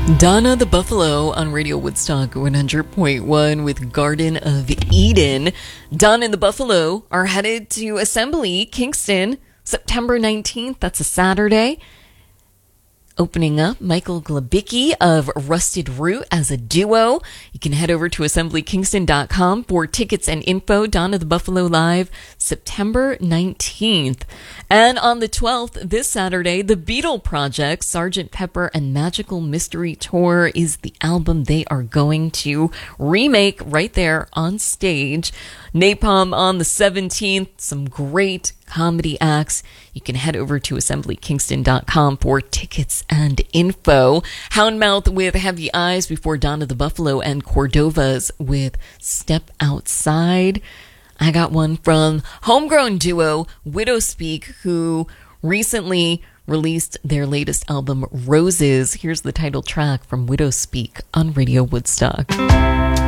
Donna the Buffalo on Radio Woodstock 100.1 with Garden of Eden. Donna and the Buffalo are headed to Assembly Kingston September 19th. That's a Saturday. Opening up, Michael Glabicki of Rusted Root as a duo. You can head over to assemblykingston.com for tickets and info. Donna the Buffalo Live, September 19th. And on the 12th, this Saturday, The Beatle Project, Sgt. Pepper and Magical Mystery Tour is the album they are going to remake right there on stage. Napalm on the 17th, some great comedy acts. You can head over to assemblykingston.com for tickets and info. Houndmouth with Heavy Eyes before Donna the Buffalo, and Cordovas with Step Outside. I got one from homegrown duo Widowspeak, who recently released their latest album, Roses. Here's the title track from Widowspeak on Radio Woodstock.